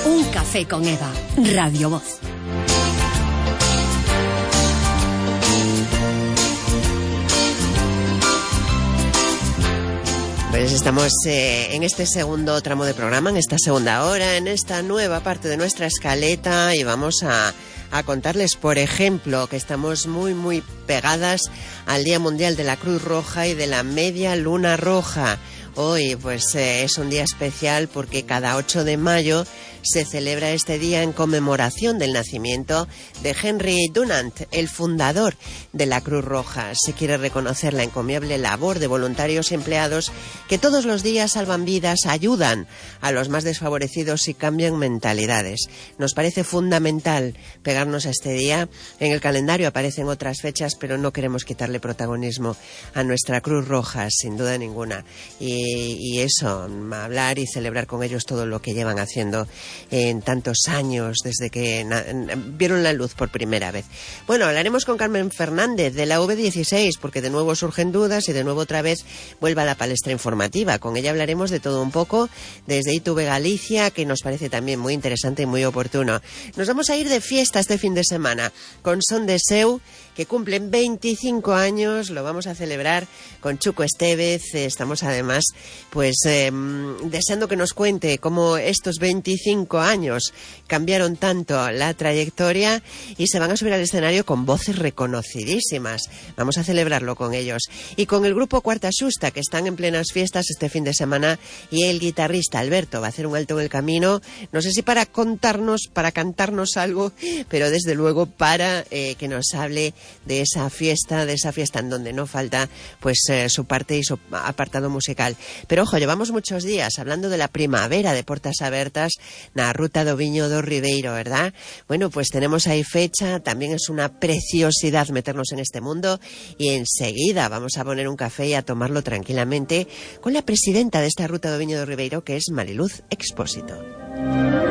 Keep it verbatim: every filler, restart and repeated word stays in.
Un café con Eva, Radio Voz. Pues estamos eh, en este segundo tramo de programa, en esta segunda hora, en esta nueva parte de nuestra escaleta, y vamos a, a contarles, por ejemplo, que estamos muy, muy pegadas al Día Mundial de la Cruz Roja y de la Media Luna Roja. Hoy, pues, eh, es un día especial porque cada ocho de mayo se celebra este día en conmemoración del nacimiento de Henry Dunant, el fundador de la Cruz Roja. Se quiere reconocer la encomiable labor de voluntarios y empleados que todos los días salvan vidas, ayudan a los más desfavorecidos y cambian mentalidades. Nos parece fundamental pegarnos a este día. En el calendario aparecen otras fechas, pero no queremos quitarle protagonismo a nuestra Cruz Roja, sin duda ninguna. Y, y eso, hablar y celebrar con ellos todo lo que llevan haciendo en tantos años desde que na- vieron la luz por primera vez. Bueno, hablaremos con Carmen Fernández de la U V dieciséis, porque de nuevo surgen dudas y de nuevo otra vez vuelve a la palestra informativa. Con ella hablaremos de todo un poco desde I T V Galicia, que nos parece también muy interesante y muy oportuno. Nos vamos a ir de fiesta este fin de semana con Son de Seu, que cumplen veinticinco años. Lo vamos a celebrar con Chuco Estevez. Estamos además pues eh, deseando que nos cuente cómo estos veinticinco años cambiaron tanto la trayectoria, y se van a subir al escenario con voces reconocidísimas. Vamos a celebrarlo con ellos. Y con el grupo Cuarta Xusta, que están en plenas fiestas este fin de semana, y el guitarrista Alberto va a hacer un alto en el camino, no sé si para contarnos, para cantarnos algo, pero desde luego para eh, que nos hable de esa fiesta, de esa fiesta en donde no falta pues eh, su parte y su apartado musical. Pero ojo, llevamos muchos días hablando de la primavera de Portas Abertas na Ruta do Viño do Ribeiro, ¿verdad? Bueno, pues tenemos ahí fecha, también es una preciosidad meternos en este mundo, y enseguida vamos a poner un café y a tomarlo tranquilamente con la presidenta de esta Ruta do Viño do Ribeiro, que es Mariluz Expósito.